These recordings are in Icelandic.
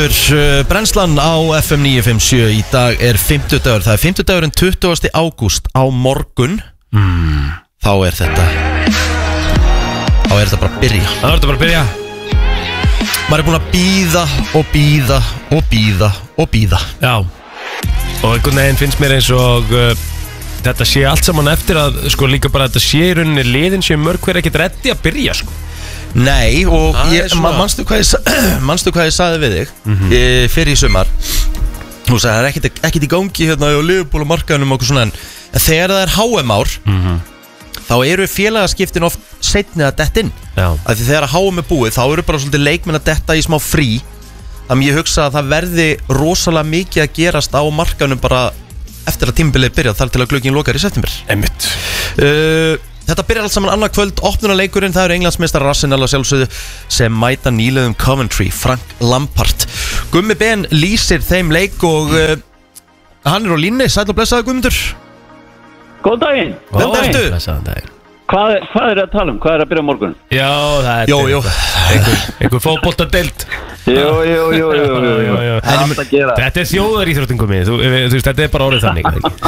Brennslan á FM 957 í dag fimmtudagur. Það 50-dagurinn 20. ágúst. Á morgun Þá er þetta bara að byrja. Maður er búin að bíða og bíða og bíða og bíða. Já. Og einhvern veginn finnst mér eins og þetta sé allt saman eftir að sko líka bara þetta sé í rauninni liðin sem mörg hver ekkert reddi að byrja sko. Nei, og manstu hvað ég sagði við þig fyrir í sumar. Þú sagði það er ekkert í gangi hérna á Liverpool og markaðunum og okkur svona, en þegar það er HM-ár þá eru félagaskiptin oft seinni að detta inn. Af því þegar HM er búið þá eru bara svolítið leikmenn að detta í smá frí. Þannig ég hugsa að það verði rosalega mikið að gerast á markaðunum bara eftir að tímabilið byrja þar til að glugginn lokar í september. Einmitt. Þetta byrjar allt saman annað kvöld. Opnunarleikurinn, það eru Englandsmeistar Arsenal að sjálfsögðu sem mæta nýliðum Coventry, Frank Lampard. Gummi Ben lýsir þeim leik og hann er á línni. Sæll og blessaður Guðmundur. Góð daginn. Hvernig ertu? Blessaðan daginn. Hvað er að tala um? Hvað er að byrja morgun? Já, það er einhver fótboltadeild. Jú. Þetta er þjóðaríþróttingum mig. Þú veist, þetta er bara orðið þannig.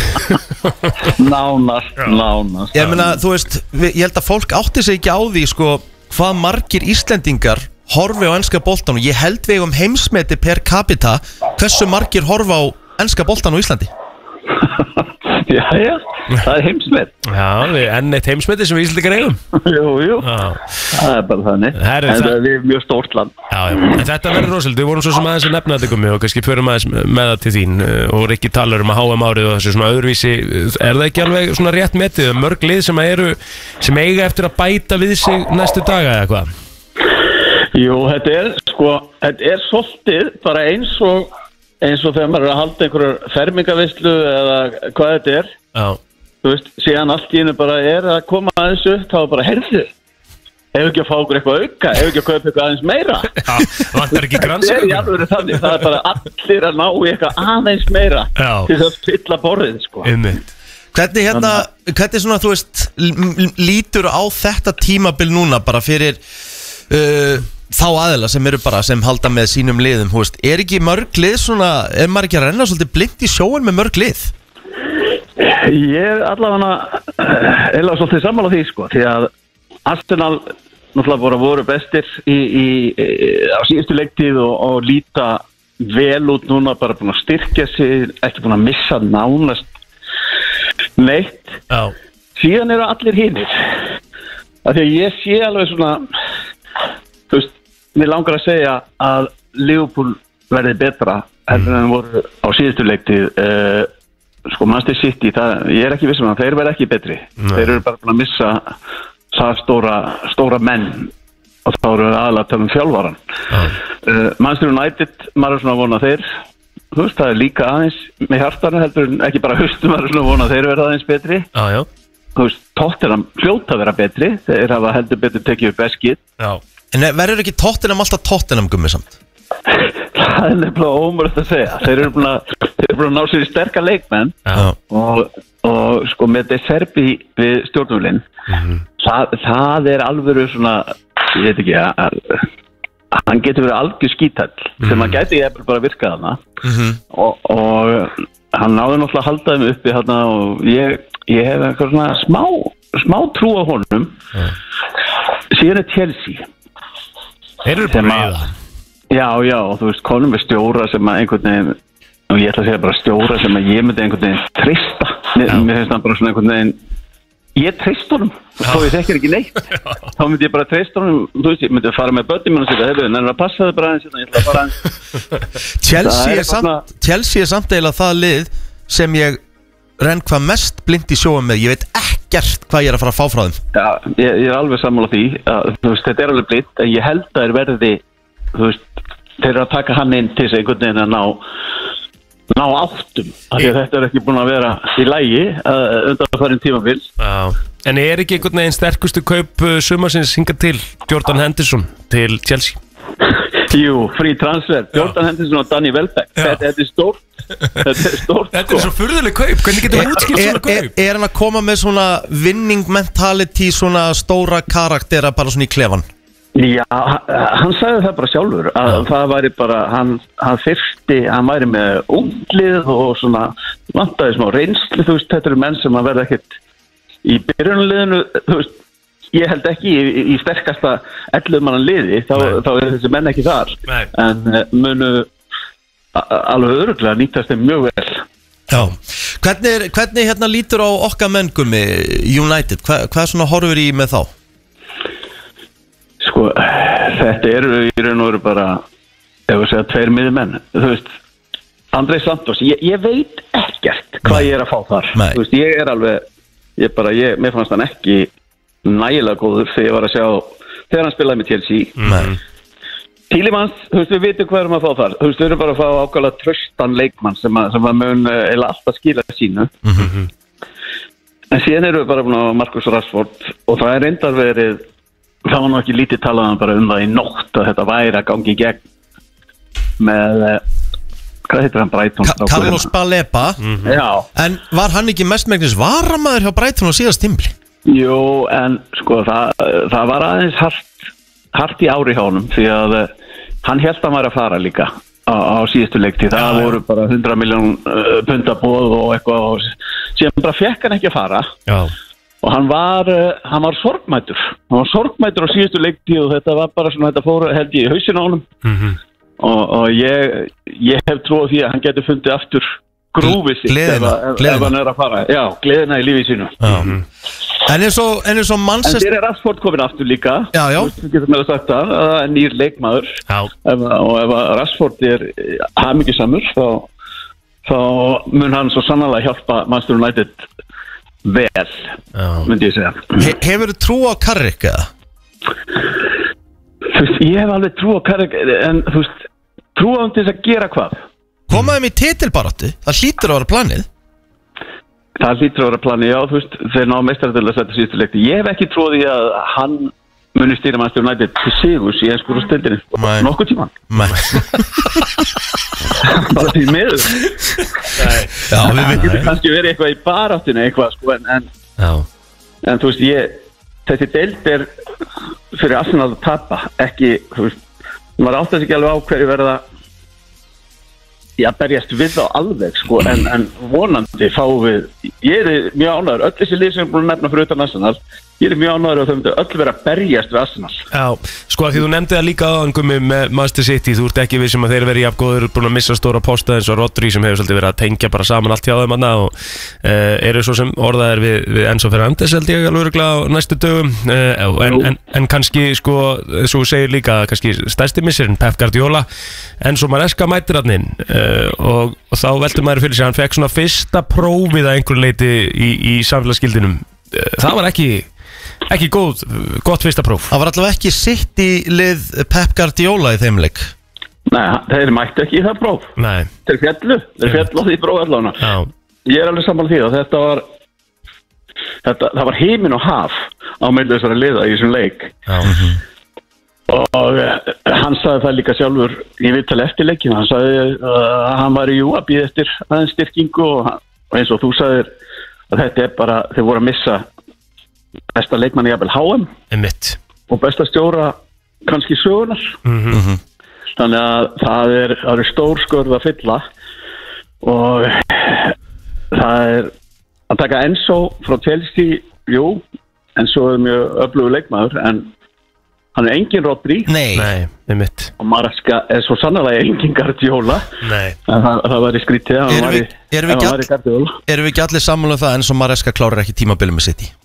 Nánast. Ég meina, þú veist, ég held að fólk átti sig ekki á því sko, hvað margir Íslendingar horfi á enska boltan, og ég held við heimsmeti per capita hversu margir horfa á enska boltan á Íslandi. Já, það er heimsmet. Já, enn eitt heimsmeti sem við Íslandingar eigum. Jú, það er bara þannig. En það er mjög stórt land. Já, en þetta verður rosalega. Við vorum svo sem aðeins að nefna þetta ykkur og kannski förum aðeins með það til þín og Rikki talar um að HM árið og þessu svona öðruvísi. Er það ekki alveg svona rétt metið? Mörg lið sem eiga eftir að bæta við sig næstu daga eða hvað? Jú, þetta er svolítið bara eins og þegar maður er að halda einhverjar fermingaveislu eða hvað þetta er. Já. Þú veist, síðan allt í hennu bara er að koma aðeins upp, þá er bara heyrðu. Ef ekki að fá okkur eitthvað auka, ef ekki að kaupa eitthvað aðeins meira. Já, vantar ekki grannsöku. Það er í alveg þannig, það er bara allir að ná í eitthvað aðeins meira til þess að fylla borðið, sko. Einmitt. Hvernig svona, þú veist, lítur á þetta tímabil núna bara fyrir þá aðila sem eru bara sem halda með sínum liðum, þú veist, er ekki mörg lið svona, er maður ekki að renna svolítið blind í sjóin með mörg lið? Ég er allavega eða svolítið sammála því, sko, því að Arsenal náttúrulega bara voru bestir á síðustu leiktíð og líta vel út núna, bara búin að styrkja sig, ekki búin að missa nánast neitt. Já. Síðan eru allir hinir, af því að ég sé alveg svona, þú veist, mér langar að segja að Liverpool verði betra heldur en voru á síðustu leiktíð. Sko, Manchester City, ég er ekki viss um það, þeir verði ekki betri. Nei. Þeir eru bara búin að missa það stóra menn og þá eru aðalega að tala um þjálfaran. Manchester United, maður er svona að vona þeir, þú veist, það er líka aðeins með hjartanu heldur en ekki bara haustum, maður er svona að vona þeir verða aðeins betri. Já. Þú veist, Tottenham hljóta að vera betri, þeir hafa heldur betur tekið upp eskið. Já. En verður ekki Tottenham alltaf Tottenham Gummi samt? Það er nefnilega ómögulegt að segja. Þeir eru búin að ná sér í sterka leikmenn og sko með De Zerbi við stjórnvölinn, það er alvöru svona, ég veit ekki, hann getur verið algjör skítall sem hann gæti bara virkað hana og hann náði náttúrulega að halda þeim uppi hana og ég hef eitthvað svona smá trú á honum. Síðan er Chelsea. Þeir eru bara með það. Já, og þú veist, konum við stjóra sem að einhvern veginn, og ég ætla að segja bara stjóra sem að ég myndi einhvern veginn treysta. Mér finnst það bara svona einhvern veginn, ég treyst honum, þó ég þekkir ekki neitt. Þá myndi ég bara treysta honum, þú veist, ég myndi að fara með börnum og segja, hefur, en að passa þau bara aðeins, ég ætla að fara aðeins. Chelsea er samt eiginlega það lið sem ég renn hvað mest blind í sjóum með, ég veit ekkert hvað ég er að fara að fá frá þeim. Já, ég er alveg sammála því, þú veist, þetta er alveg blind, en ég held að þeir verði, þú veist, þeir eru að taka hann inn til þess einhvern veginn að ná áttum, af því að þetta er ekki búin að vera í lagi undanfarin tímabil. Já, en er ekki einhvern veginn sterkustu kaup sumarsins hingað til Jordan Henderson til Chelsea? Jú, frí transfer, Jordan Henderson og Danny Welbeck. Þetta er stórt. Þetta er svo furðuleg kaup, hvernig getur það útskilt svona kaup? Er hann að koma með svona winning mentality, svona stóra karaktera bara svona í klefan? Já, hann sagði það bara sjálfur að það væri bara, hann væri með unglið og svona vantaði smá reynslu, þú veist, þetta eru menn sem að verða ekkert í byrjunarliðinu, þú veist, ég held ekki í sterkasta 11 manna liði, þá er þessi menn ekki þar. Nei. En munu alveg örugglega nýtast þeim mjög vel. Já, hvernig hérna lítur á okkar menn Gummi United, hvað svona horfur í með þá? Sko, þetta eru í raun og veru bara, ef við segja 2 miðjumenn, þú veist, Andrei Santos, ég veit ekkert hvað ég er að fá þar. Þú veist, ég er alveg, mér fannst hann ekki nægilega góður þegar ég var að sjá, þegar hann spilaði með Chelsea. Tílimans, þú veist, við vitum hvað erum að fá þar. Þú veist, við erum bara að fá ákvæmlega tröstan leikmann sem að mun eða alltaf skila sínu. En síðan erum við bara búin á Marcus Rashford og það er reyndar verið, það var nú ekki lítið talað bara það í nótt að þetta væri að gangi í gegn með, hvað heitir hann, Brighton? Carlos Baleba. Já. En var hann ekki mestmegnis varamaður hjá Brighton á síðast tímabili? Jú, en sko það var aðeins hart í ári hjá honum því að hann hélt að hann væri að fara líka á síðustu leiktíð. Það voru bara 100 milljón punda boð og eitthvað sem bara fekk hann ekki að fara. Já. Og hann var sorgmætur. Hann var sorgmætur á síðustu leiktíð og þetta var bara svona, þetta fór held ég í hausinn á honum. Og ég hef trú á því að hann getur fundið aftur grúfið sitt ef hann er að fara. Já, gleðina í lífið sínu. En eins og Manchester... En þér er Rashford komin aftur líka. Já. Þú getur með að sagt það er nýr leikmaður. Já. Og ef Rashford er hamingjusamur þá mun hann svo sannarlega hjálpa Manchester United vel, myndi ég segja. Hefur þú trú á Carrick eða? Þú veist, ég hef alveg trú á Carrick en þú veist, trú á hann til þess að gera hvað? Komaðum í titilbaráttu, það hlýtur að vera planið. Það hlýtur að vera planið, já, þú veist, þeir ná meistaradeildar að setja síðustu leikti. Ég hef ekki trúið í að hann muni stýra Manchester United til sigurs í ensku úrvalsdeildinni nokkuð tímann. Bara því miður. Það getur kannski verið eitthvað í baráttunni eitthvað, sko, en þú veist, þessi deild er fyrir Arsenal að tapa, ekki, þú veist, maður áttast ekki alveg á hverju verða berjast við þá alveg, sko, en vonandi fáum við, ég er mjög ánægður, öll þessi lið sem er búin að nefna fyrir utan Arsenal, ég er mjög ánægður að þau myndu öll vera að berjast við Arsenal. Já, sko, því þú nefndi það líka aðan Gummi með Manchester City, þú ert ekki við sem að þeir verið jafngóður, búin að missa stóra posta eins og Rodri sem hefur svolítið verið að tengja bara saman allt hjá þeim og eru svo sem orðaðir við Enzo Fernandes held ég alveg á næstu dögum, en kannski, sko, svo segir líka kannski stærsti missirinn Pep Guardiola, Enzo Maresca mætir hann inn og þá veldur maður fyrir sig, hann fekk svona fyrsta prófið að einhverju leiti í samfélagsgildinum, það var ekki gott fyrsta próf. Það var allavega ekki sitt í lið Pep Guardiola í þeim leik. Nei, þeir mættu ekki í það próf. Nei. Þeir fjallu á því próf allavega. Já. Ég er alveg sammála því að það var himinn og haf á milli þessara liða í þessum leik. Já. Og hann sagði það líka sjálfur í viðtali eftir leikinu. Hann sagði að hann var að bíða eftir aðeins styrkingu og eins og þú sagðir að þetta er bara, þeir voru að missa besta leikmann í jafnvel HM og besta stjóra kannski sögunar. Þannig að það er stór skörð að fylla og það er að taka Enzo frá Chelsea, jú, Enzo er mjög öflugur leikmaður en hann er engin Rodri. Nei, og Maresca er svo sannarlega engin Guardiola. Nei. En það var í skrítið að hann var í Guardiola. Erum við ekki allir sammála það en svo Maresca klárar ekki tímabilið með City?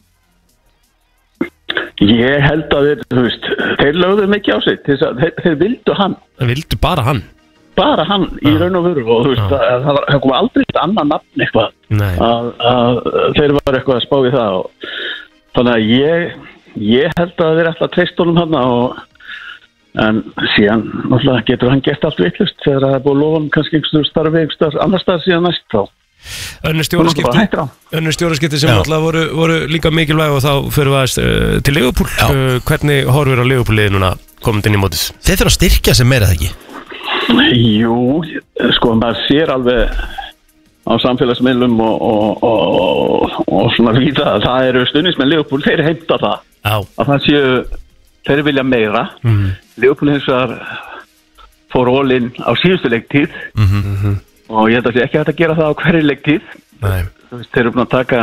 Ég held að þeir lögðu mikið á sig, þeir vildu hann. Þeir vildu bara hann? Bara hann, í raun og veru og það kom aldrei eitt annað nafn eitthvað að þeir var eitthvað að spá í það og þannig að ég held að þeir ætla að treysta honum hann en síðan náttúrulega getur hann gert allt vitlaust þegar það er búið að lofa hann kannski einhverjum starfi annar starf síðan næst þá. Önnur stjóraskipti sem alltaf voru líka mikilvæg og þá fyrir við til Liverpool. Hvernig horfir á Liverpool-liði núna komandi inn í mótið? Þeir þurfa að styrkja sem meira það ekki? Jú, sko maður sér alveg á samfélagsmiðlum og svona víða að það eru stuðningsmenn Liverpool, þeir heimta það að það séu þeir vilja meira. Liverpool hins vegar fór all-in á síðustu leiktíð og ég held að sé ekki hægt að gera það á hverju leiktíð. Nei. Þeir eru búin að taka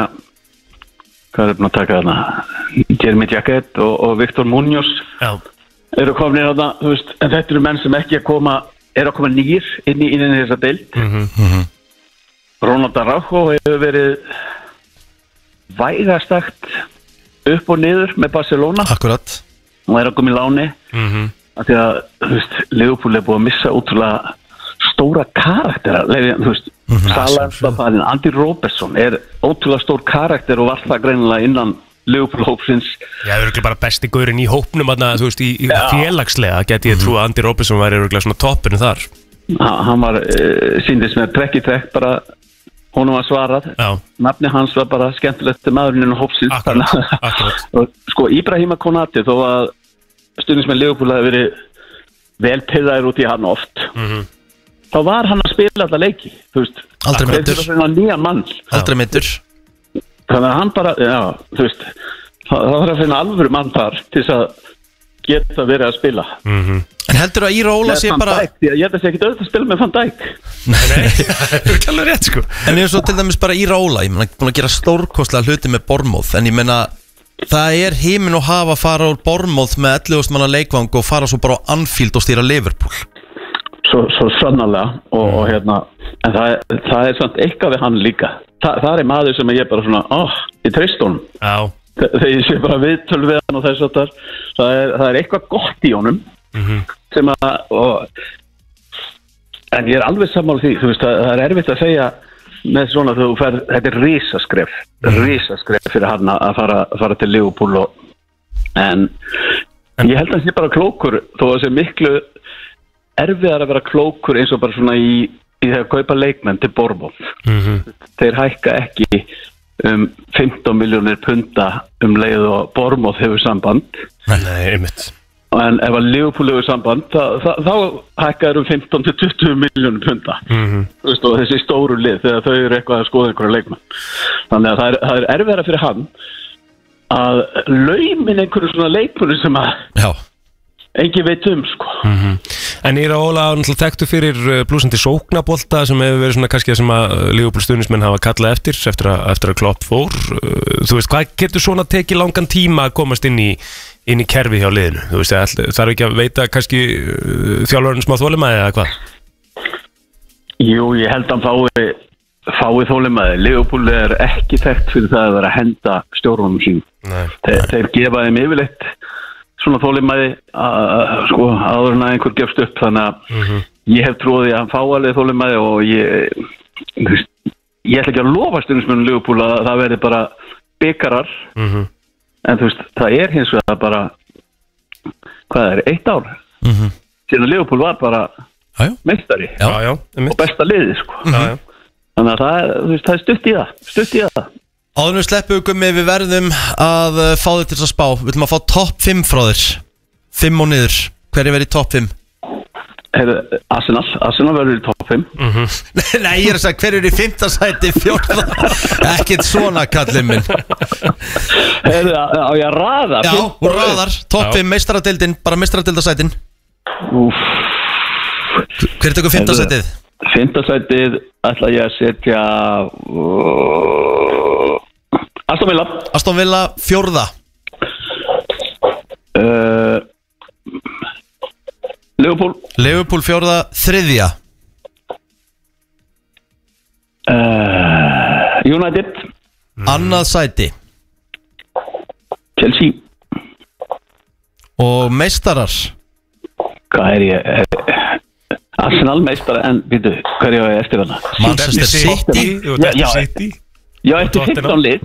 þarna Jeremy Jackett og Victor Munoz eru komin inn á það, þú veist, en þetta eru menn sem ekki að koma nýr inn í þessa deild. Ronald Araujo hefur verið vægastakt upp og niður með Barcelona. Akkurat. Og að koma í láni af því að, þú veist, Liverpool búið að missa útrúlega stóra karaktera, þú veist, Salah, Andy Robertson ótrúlega stór karakter og var það greinilega innan Liverpool-hópsins. Já, það eru bara besti gaurinn í hópnum, þú veist, í félagslega geti ég trú að Andy Robertson væri örugglega svona toppinu þar. Hann var, síndist með trekk í trekk, bara honum var svarað. Nafni hans var bara skemmtilegt maðurinn innan hópsins. Akkurat. Og sko, Ibrahima Konate, þó að stundismenn Liverpool hafi verið vel pirraðir út í hann oft. Þá var hann að spila alla leiki, þú veist. Aldrei meiddur. Nýjan mann. Aldrei meiddur. Þannig að hann bara, þú veist, það þarf að finna alvöru mann þar til þess að geta verið að spila. En heldur að Íróla sé bara... Ég held að sé ekki auðvitað að spila með Van Dijk. Nei, það er ekki alveg rétt, sko. En eins og til dæmis bara Íróla, ég meina, búin að gera stórkostlega hluti með Bournemouth, en ég meina, það himin og hafa að fara úr Bournemouth með 11.000 manna leikvang og fara svo bara á Anfield og stýra Liverpool. Svo sannarlega og hérna, en það samt eitthvað við hann líka. Það maður sem ég bara svona, ég treyst honum. Já. Þegar ég sé bara viðtöl við hann og þess að það eitthvað gott í honum sem en ég alveg sammála því, þú veist, það erfitt að segja með svona þegar þú fer, þetta risaskref fyrir hann að fara til Liverpool en ég held að það sé bara klókur þó að það sé miklu erfiðar að vera klókur eins og bara svona í þegar kaupa leikmenn til Bournemouth. Þeir hækka ekki 15 milljónir punda leið og Bournemouth hefur samband. Nei, einmitt. En ef að Liverpool hefur samband þá hækka þeir 15 til 20 milljónir punda. Þú veist, og þessi stóru lið þegar þau eru eitthvað að skoða einhverja leikmenn. Þannig að það er erfiðara fyrir hann að laumin einhverju svona leikmennu sem að engin veit sko. En Íróla náttúrulega þekktu fyrir blúsandi sóknabolta sem hefur verið svona kannski sem að Liverpool stuðningsmenn hafa kallað eftir að Klopp fór. Þú veist, hvað getur svona tekið langan tíma að komast inn í kerfi hjá liðinu? Þú veist, þarf ekki að veita kannski þjálfarinn smá þolinmæði eða hvað? Jú, ég held að hann fái þolinmæði. Liverpool er ekki þekkt fyrir það að vera að henda stjórnunum sín. Þeir gefa þeim yfirleitt svona þolinmæði sko, áður en að einhver gefst upp, þannig að ég hef trúið að hann fá alveg þolinmæði og ég ætla ekki að lofa stuðningsmönnum Liverpool að það verði bara bikarar en þú veist, það hins vegar bara hvað 1 ár síðan Liverpool var bara meistari og besta liði sko. Þannig að það er stutt í það. Áður við sleppum Gummi, við verðum að fá þér til að spá. Við ætlum að fá topp 5 frá þér 5 og niður, hver verið í topp 5? Arsenal verður í topp 5. Nei, ég er að segja, hver í 5. sæti, 4. Ekkert svona kallinn minn. Á ég að raða? Já, og raðar, topp 5 meistaradeildin, bara meistaradeildasætin. Hver tekur 5. sætið? 5. sætið ætla ég að setja Aston Villa 4. Liverpool 4. 3. United Annað sæti Chelsea Og meistarar Hvað ég Arsenal meistara en býtu hvað ég eftir hana Manchester City Já, eftir 15 lið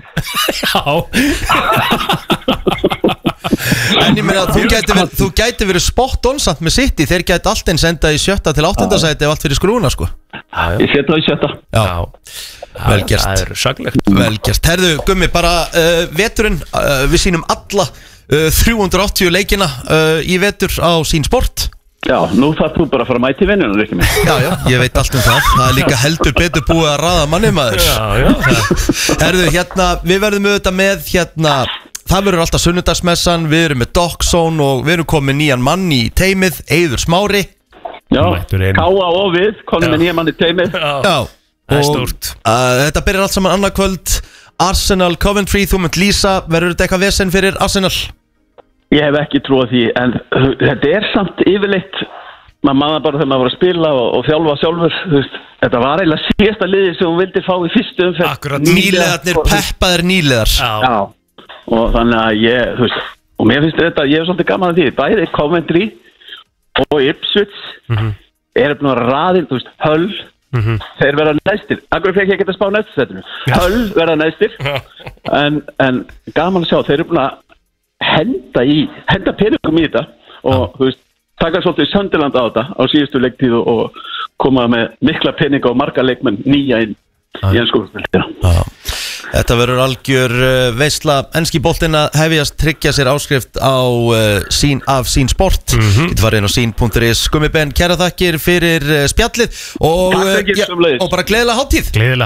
En ég meina þú gæti verið spot on samt með City. Þeir gæti allt eins enda í 7. til 8. sæti ef allt fyrir skrúna sko. Ég setja það í 7. Vel gert. Það er saglegt. Vel gert. Herðu Gummi, bara veturinn við sýnum alla 380 leikina í vetur á sín sport. Já, nú þarf þú bara að fara að mæti vinnunum ekki mér. Já, ég veit allt um það. Það er líka heldur betur búið að raða manni maður. Já. Herðu, hérna, við verðum auðvitað með hérna það verður alltaf sunnudagsmessan, við erum með Dockzone og við erum komið nýjan mann í teimið, Eiður Smári. Já, Káa og við komum með nýjan mann í teimið. Já, það er stórt. Þetta byrjar allt saman annað kvöld, Arsenal Coventry, þú mynd lýsa, verður þetta eitthvað vesen fyrir Arsenal? Ég hef ekki trúið því, en þetta samt yfirleitt, maður bara þegar maður var að spila og þjálfa sjálfur, þú veist, þetta var eiginlega síðasta liði sem hún vildi fá í fyrstu umferð. Akkurat, nýliðarnir, peppaðir nýliðar. Já, og þannig að ég, þú veist, og mér finnst þetta, ég hef svolítið gaman að því, bæði Coventry og Ipswich búin að raðin, þú veist, Hull, þeir verða næstir. Akkur fekk ég ekki að spá næstisætinu. Hull verða næstir, en gaman að sjá, þeir búin að henda peningum í þetta og, þú veist, taka svolítið Sunderland á þetta á síðustu leiktíð og koma með mikla peninga og marga leikmenn nýja inn í ennskóðspildina. Þetta verður algjör veisla. Enski boltinn að hefjast, tryggja sér áskrift á sín sport. Þetta var inn á sín.is. Gummi Ben, kæra þakkir fyrir spjallið og bara gleðilega hátíð.